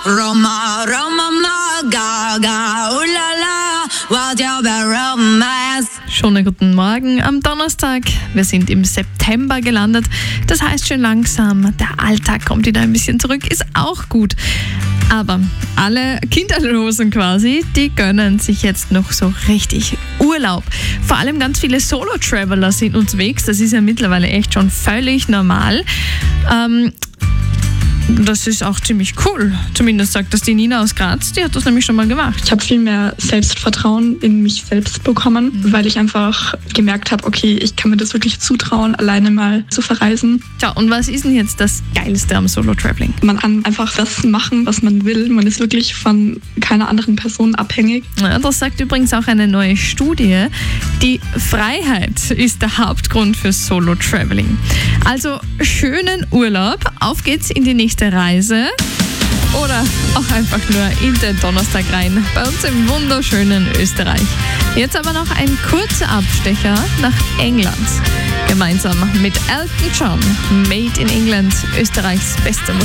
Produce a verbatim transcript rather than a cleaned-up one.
Roma, Roma, ma, ga, ga, ulala, what your romance. Schönen guten Morgen am Donnerstag. Wir sind im September gelandet. Das heißt schon langsam, der Alltag kommt wieder ein bisschen zurück. Ist auch gut. Aber alle Kinderlosen quasi, die gönnen sich jetzt noch so richtig Urlaub. Vor allem ganz viele Solo-Traveler sind unterwegs. Das ist ja mittlerweile echt schon völlig normal. Ähm, Das ist auch ziemlich cool. Zumindest sagt das die Nina aus Graz. Die hat das nämlich schon mal gemacht. Ich habe viel mehr Selbstvertrauen in mich selbst bekommen, mhm. weil ich einfach gemerkt habe, okay, ich kann mir das wirklich zutrauen, alleine mal zu verreisen. Tja, und was ist denn jetzt das Geilste am Solo-Traveling? Man kann einfach das machen, was man will. Man ist wirklich von keiner anderen Person abhängig. Ja, das sagt übrigens auch eine neue Studie. Die Freiheit ist der Hauptgrund für Solo-Traveling. Also schönen Urlaub. Auf geht's in die nächste Reise oder auch einfach nur in den Donnerstag rein bei uns im wunderschönen Österreich. Jetzt aber noch ein kurzer Abstecher nach England. Gemeinsam mit Elton John, Made in England, Österreichs beste Musik.